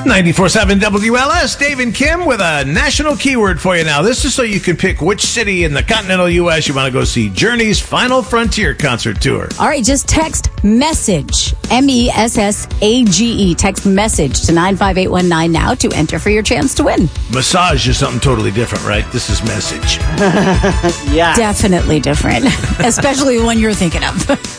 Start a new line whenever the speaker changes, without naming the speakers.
94.7 WLS, Dave and Kim with a national keyword for you now. This is so you can pick which city in the continental U.S. you want to go see Journey's Final Frontier concert tour.
All right, just text MESSAGE, MESSAGE. Text MESSAGE to 95819 now to enter for your chance to win.
Massage is something totally different, right? This is message.
Yeah.
Definitely different, especially the one you're thinking of.